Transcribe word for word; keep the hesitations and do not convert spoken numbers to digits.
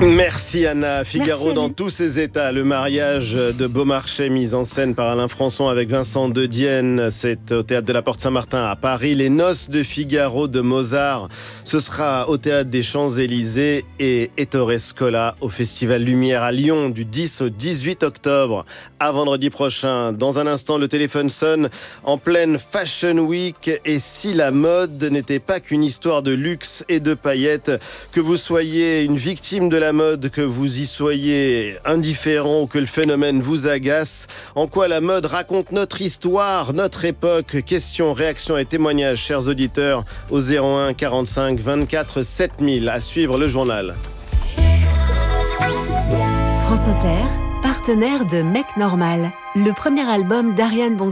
Merci Anna. Figaro Merci, dans Annie. tous ses états. Le mariage de Beaumarchais mis en scène par Alain Françon avec Vincent De Dienne. C'est au Théâtre de la Porte Saint-Martin à Paris. Les noces de Figaro de Mozart. Ce sera au Théâtre des Champs-Élysées et Ettore Scola au Festival Lumière à Lyon du dix au dix-huit octobre. À vendredi prochain. Dans un instant, le téléphone sonne en pleine Fashion Week. Et si la mode n'était pas qu'une histoire de luxe et de paillettes, que vous soyez une victime de la mode, que vous y soyez indifférent ou que le phénomène vous agace, en quoi la mode raconte notre histoire, notre époque? Questions, réactions et témoignages, chers auditeurs, au zéro un quarante-cinq vingt-quatre sept mille. À suivre le journal. France Inter, partenaire de Mec Normal, le premier album d'Ariane Bonzi.